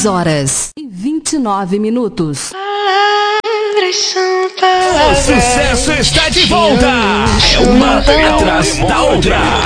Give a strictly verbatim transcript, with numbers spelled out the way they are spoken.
dez horas e vinte e nove minutos. Palavras são palavras. O sucesso está de volta. É uma atrás da outra.